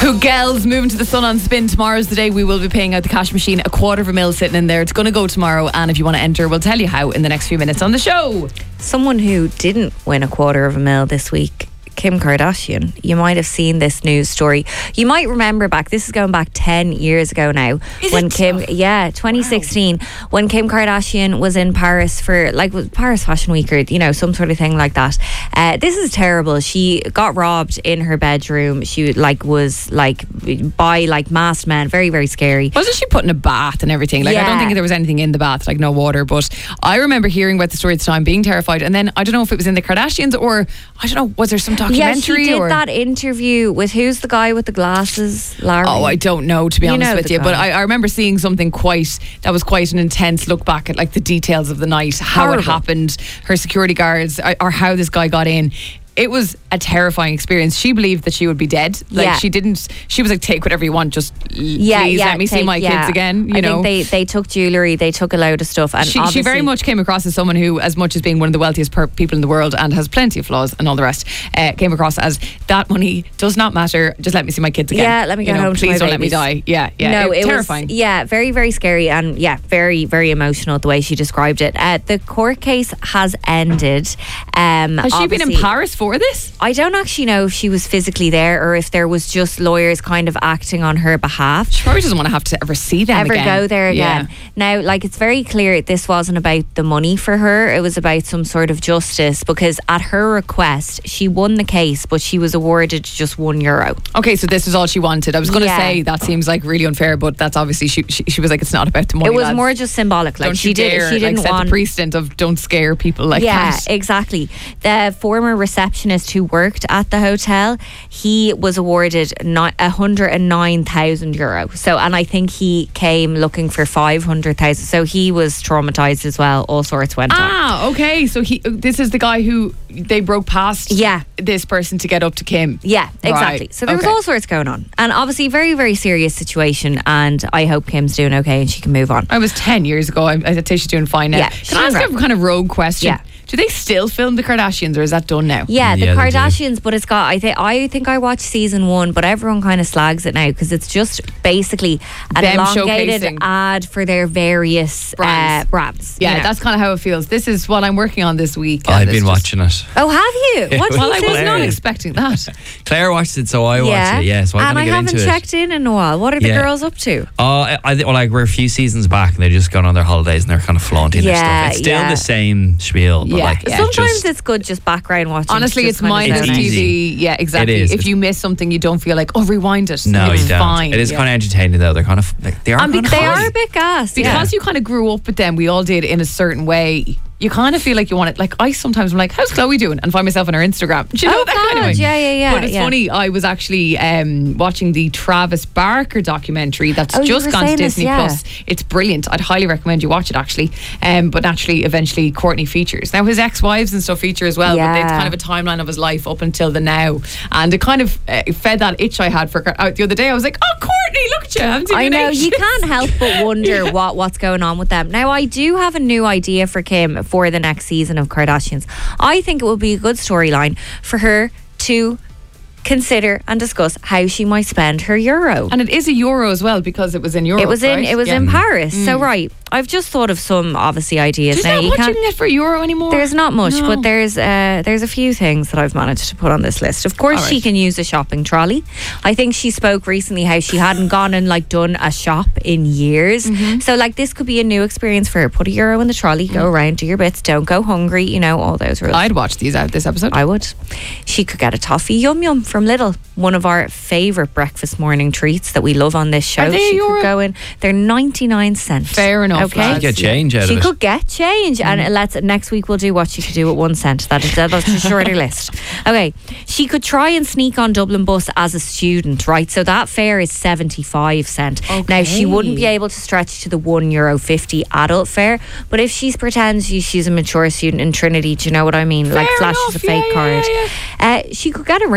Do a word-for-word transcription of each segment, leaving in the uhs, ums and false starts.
Girls moving to the sun on Spin. Tomorrow's the day we will be paying out the cash machine. A quarter of a mil sitting in there. It's going to go tomorrow, and if you want to enter, we'll tell you how in the next few minutes on the show. Someone who didn't win a quarter of a mil this week, Kim Kardashian. You might have seen this news story. You might remember back, this is going back ten years ago now. Is when it? Kim, yeah, twenty sixteen, wow. When Kim Kardashian was in Paris for, like, Paris Fashion Week or, you know, some sort of thing like that. Uh, this is terrible. She got robbed in her bedroom. She, like, was, like, by, like, masked men. Very, very scary. Wasn't she put in a bath and everything? Like, yeah. I don't think there was anything in the bath, like no water, but I remember hearing about the story at the time, being terrified, and then I don't know if it was in the Kardashians or, I don't know, was there some documentary? Yeah, she did or? that interview with, who's the guy with the glasses? Larry? Oh, I don't know, to be You honest know with the you. guy. But I, I remember seeing something quite, that was quite an intense look back at, like, the details of the night, how Horrible. it happened, her security guards, or, or how this guy got in. It was a terrifying experience. She believed that she would be dead. Like, Yeah. she didn't, she was like, take whatever you want, just l- Yeah, please yeah, let me see take- my yeah. kids again. You I know, think they, they took jewellery, they took a load of stuff. And she, she obviously- very much came across as someone who, as much as being one of the wealthiest per- people in the world and has plenty of flaws and all the rest, uh, came across as, that money does not matter, just let me see my kids again. Yeah, let me You get know, home to please my don't let me babies. die. Yeah, yeah. No, it, it terrifying. was, yeah, very, very scary, and yeah, very, very emotional the way she described it. Uh, the court case has ended. Um, Has she been in obviously- Paris for this? I don't actually know if she was physically there or if there was just lawyers kind of acting on her behalf. She probably doesn't want to have to ever see them Ever again. go there again. Yeah. Now, like, it's very clear this wasn't about the money for her. It was about some sort of justice, because at her request, she won the case, but she was awarded just one euro. Okay, so this is all she wanted. I was going to Yeah. say that seems like really unfair, but that's obviously she. She, she was like, it's not about the money. It was lads. more just symbolic. Like, Don't she you did. dare, She didn't like, set want the precedent of don't scare people like yeah, that. exactly. The former receptionist who worked at the hotel, he was awarded one hundred nine thousand euro. So, and I think he came looking for five hundred thousand. So he was traumatized as well. All sorts went on. Ah, okay. So he. This is the guy who they broke past. Yeah. This person to get up to Kim. Yeah, exactly. Right. So there was Okay. all sorts going on, and obviously very, very serious situation. And I hope Kim's doing okay and she can move on. I was ten years ago. I, I'd say she's doing fine now. Yeah, Can she's I ask doing a kind of rogue question? Yeah. Do they still film the Kardashians, or is that done now? Yeah, the Yeah, they do. Kardashians, but it's got. I think I think I watched season one, but everyone kind of slags it now because it's just basically an Them elongated showcasing. ad for their various Brands. Uh, brands. Yeah, you know. that's kind of how it feels. This is what I'm working on this week. I've and been it's just- watching it. Oh, have you? What Well, I season? was not Hilarious. expecting that. Claire watched it, so I watched Yeah, it. Yeah, so I'm and I going to get haven't into checked in in a while. What are the Yeah. girls up to? it. Oh, I, I think, well, like, we're a few seasons back, and they've just gone on their holidays, and they're kind of flaunting their Yeah, stuff. It's still yeah. the same spiel, but Yeah, like, yeah. it's Sometimes just, it's good just background watching. Honestly, just it's kind of mindless It's so nice. T V. easy. Yeah, exactly. It is. If you miss something, you don't feel like, oh, rewind it. no, it's you don't. fine. It is Yeah. kind of entertaining, though. They're kind of like, they are. And kind of because- They funny. are a bit gassed. yeah. Because you kind of grew up with them, we all did in a certain way. You kind of feel like you want it. Like, I sometimes am like, how's Chloe doing? And find myself on her Instagram. Do you know Oh, that kind of God, way? yeah, yeah, yeah, But it's yeah. funny, I was actually um, watching the Travis Barker documentary that's Oh, you just were gone to saying this, Disney yeah. Plus. It's brilliant. I'd highly recommend you watch it, actually. Um, but naturally, eventually, Courtney features. Now, his ex-wives and stuff feature as well, but Yeah. it's kind of a timeline of his life up until the now. And it kind of uh, fed that itch I had for out the other day. I was like, oh, Courtney, look at you. I haven't seen I you in know, ages. you can't help but wonder what, what's going on with them. Now, I do have a new idea for Kim for the next season of Kardashians. I think it would be a good storyline for her to consider and discuss how she might spend her euro. And it is a euro as well because it was in Europe. It was in right? it was Yeah. in Paris. So right, I've just thought of some obviously ideas. There's now not you much you can't. can get for a euro anymore. There's not much, No. but there's uh, there's a few things that I've managed to put on this list. Of course, All right. she can use a shopping trolley. I think she spoke recently how she hadn't gone and like done a shop in years. Mm-hmm. So like this could be a new experience for her. Put a euro in the trolley, go around, do your bits, don't go hungry. You know all those rules. I'd watch these out this episode. I would. She could get a toffee yum yum from Lidl, one of our favourite breakfast morning treats that we love on this show. Are they a she euro? could go in. They're ninety-nine cents. Fair enough, Okay. lads. Get change out She of it. could get change, and let's next week we'll do what she could do with one cent. That is that's a shorter list. Okay, she could try and sneak on Dublin bus as a student, right? So that fare is seventy-five cent. Now she wouldn't be able to stretch to the one euro fifty adult fare, but if she's pretends she, she's a mature student in Trinity, do you know what I mean? Like Fair flashes enough, a fake yeah, card. yeah, Uh, she could get a ringtone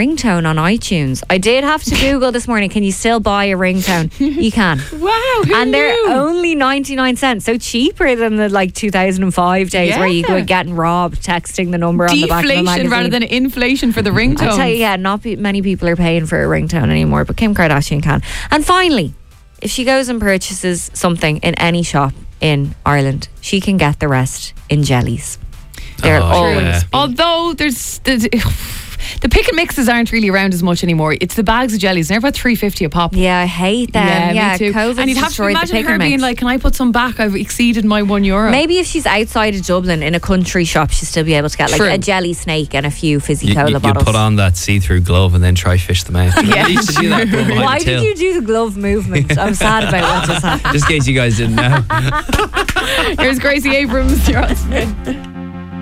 ringtone on iTunes. I did have to Google this morning, can you still buy a ringtone? You can. Wow, who And they're knew? only ninety-nine cents, so cheaper than the like two thousand five days Yeah. where you were getting robbed texting the number on the back of the Deflation magazine. rather than inflation for the ringtone. I tell you, yeah, not pe- many people are paying for a ringtone anymore, but Kim Kardashian can. And finally, if she goes and purchases something in any shop in Ireland, she can get the rest in jellies. They're Oh, always yeah. be- Although there's the, the pick and mixes aren't really around as much anymore. It's the bags of jellies. They're about three fifty a pop. Yeah, I hate them. Yeah, Yeah, me too. COVID's and you'd have to destroyed the imagine pick her and being mix. like, "Can I put some back? I've exceeded my one euro." Maybe if she's outside of Dublin in a country shop, she'll still be able to get like True. a jelly snake and a few fizzy You, cola you, you bottles. put on that see-through glove and then try fish them out. Yeah. You used to do that. going behind Why the did till. you do the glove movement? I'm sad about what just happened. Just in case you guys didn't know. Here's Gracie Abrams. You're on Spin.